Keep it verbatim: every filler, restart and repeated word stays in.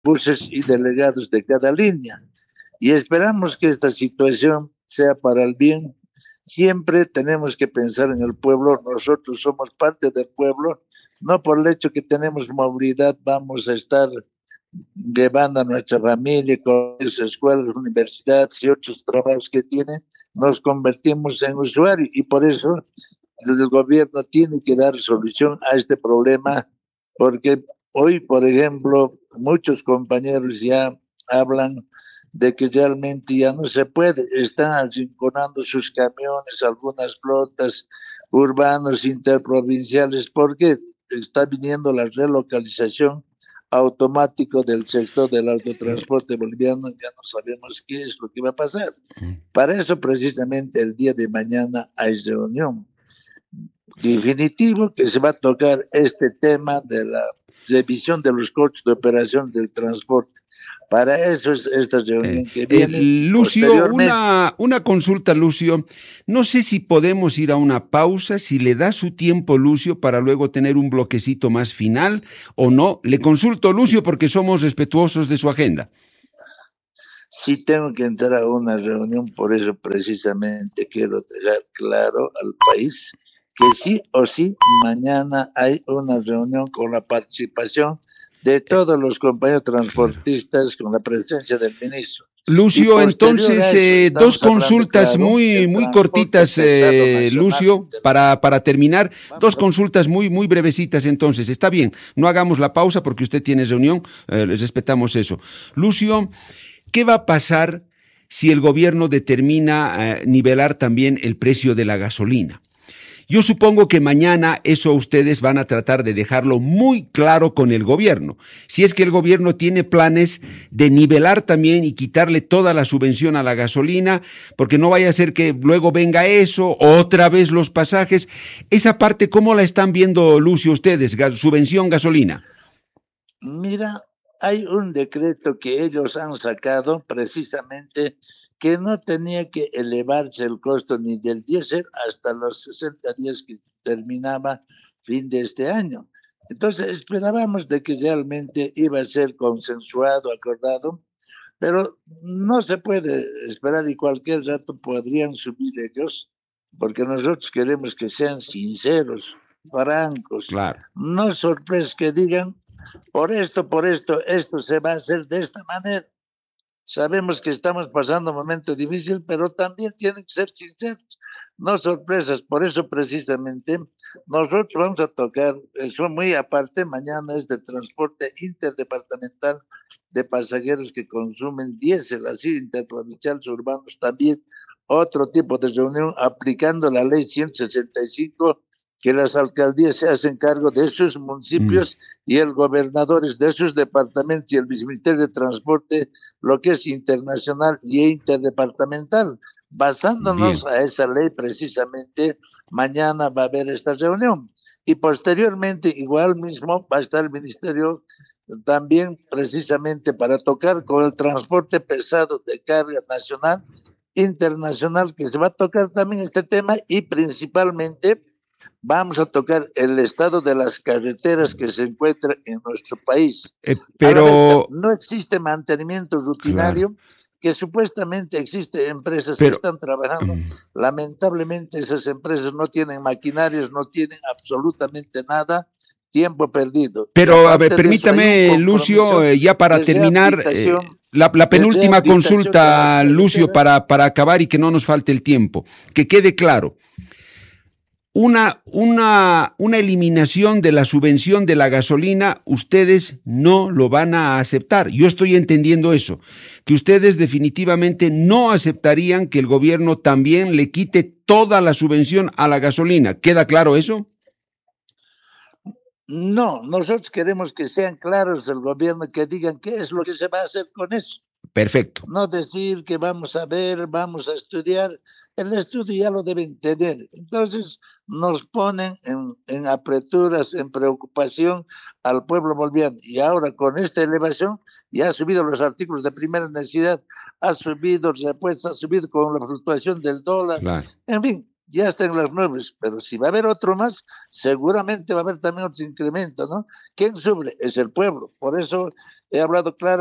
buses y delegados de cada línea. Y esperamos que esta situación sea para el bien. Siempre tenemos que pensar en el pueblo, nosotros somos parte del pueblo, no por el hecho que tenemos movilidad vamos a estar llevando a nuestra familia, con escuelas, universidades y otros trabajos que tienen, nos convertimos en usuarios y por eso el gobierno tiene que dar solución a este problema, porque hoy, por ejemplo, muchos compañeros ya hablan de que realmente ya no se puede, están arrinconando sus camiones, algunas flotas urbanos, interprovinciales, porque está viniendo la relocalización automático del sector del autotransporte boliviano, ya no sabemos qué es lo que va a pasar. Para eso precisamente el día de mañana hay reunión definitivo que se va a tocar este tema de la revisión de los costos de operación del transporte. Para eso es esta reunión eh, que eh, viene. Lucio, una, una consulta, Lucio. No sé si podemos ir a una pausa, si le da su tiempo, Lucio, para luego tener un bloquecito más final o no. Le consulto, Lucio, porque somos respetuosos de su agenda. Sí tengo que entrar a una reunión, por eso precisamente quiero dejar claro al país que sí o sí mañana hay una reunión con la participación de todos los compañeros transportistas, con la presencia del ministro. Lucio, entonces, eh, dos consultas claro, muy, muy cortitas, eh, Lucio, para, para terminar, dos consultas muy, muy brevecitas entonces. Está bien, no hagamos la pausa porque usted tiene reunión, eh, les respetamos eso. Lucio, ¿qué va a pasar si el gobierno determina eh, nivelar también el precio de la gasolina? Yo supongo que mañana eso ustedes van a tratar de dejarlo muy claro con el gobierno. Si es que el gobierno tiene planes de nivelar también y quitarle toda la subvención a la gasolina, porque no vaya a ser que luego venga eso, otra vez los pasajes. Esa parte, ¿cómo la están viendo, Lucio, ustedes? Gas- subvención gasolina. Mira, hay un decreto que ellos han sacado precisamente que no tenía que elevarse el costo ni del diésel hasta los sesenta días que terminaba fin de este año. Entonces esperábamos de que realmente iba a ser consensuado, acordado, pero no se puede esperar y cualquier rato podrían subir ellos, porque nosotros queremos que sean sinceros, francos, Claro. no sorpresas que digan, por esto, por esto, esto se va a hacer de esta manera. Sabemos que estamos pasando un momento difícil, pero también tienen que ser sinceros, no sorpresas. Por eso precisamente nosotros vamos a tocar, eso muy aparte, mañana es del transporte interdepartamental de pasajeros que consumen diésel, así interprovinciales urbanos también, otro tipo de reunión aplicando la ley ciento sesenta y cinco, que las alcaldías se hacen cargo de sus municipios mm. y el gobernador es de sus departamentos y el viceministerio de Transporte lo que es internacional y interdepartamental. Basándonos Bien. a esa ley precisamente, mañana va a haber esta reunión y posteriormente igual mismo va a estar el ministerio también precisamente para tocar con el transporte pesado de carga nacional, internacional, que se va a tocar también este tema y principalmente vamos a tocar el estado de las carreteras que se encuentran en nuestro país. Eh, pero a la fecha, no existe mantenimiento rutinario, claro. que supuestamente existe empresas pero, que están trabajando. Um, Lamentablemente esas empresas no tienen maquinarias, no tienen absolutamente nada, tiempo perdido. Pero a ver, permítame, Lucio, eh, ya para terminar, eh, la, la penúltima consulta, Lucio, para, para acabar y que no nos falte el tiempo. Que quede claro. Una, una, una eliminación de la subvención de la gasolina, ustedes no lo van a aceptar. Yo estoy entendiendo eso, que ustedes definitivamente no aceptarían que el gobierno también le quite toda la subvención a la gasolina. ¿Queda claro eso? No, nosotros queremos que sean claros el gobierno, que digan qué es lo que se va a hacer con eso. Perfecto. No decir que vamos a ver, vamos a estudiar. El estudio ya lo deben tener. Entonces nos ponen en, en apreturas, en preocupación al pueblo boliviano. Y ahora con esta elevación ya ha subido los artículos de primera necesidad, ha subido repuestos, ha subido con la fluctuación del dólar. Claro. En fin, ya está en las nubes, pero si va a haber otro más, seguramente va a haber también otro incremento, ¿no? ¿Quién sufre? Es el pueblo. Por eso he hablado claro.